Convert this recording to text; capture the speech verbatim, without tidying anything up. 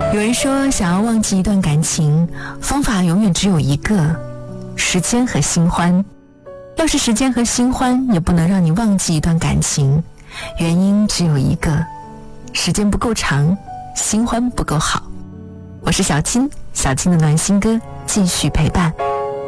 有人说，想要忘记一段感情，方法永远只有一个：时间和新欢。要是时间和新欢也不能让你忘记一段感情，原因只有一个：时间不够长，新欢不够好。我是小金，小金的暖心歌继续陪伴。